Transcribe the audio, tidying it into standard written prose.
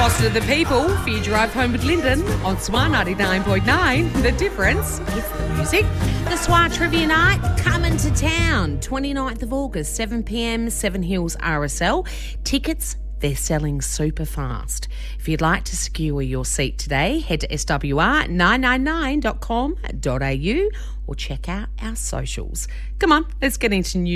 Cost of the people for your drive home with Lyndon on SWAR 99.9. The difference is the music. The SWAR Trivia Night coming to town, 29th of August, 7 p.m, Seven Hills RSL. Tickets, they're selling super fast. If you'd like to secure your seat today, head to swr999.com.au or check out our socials. Come on, let's get into news.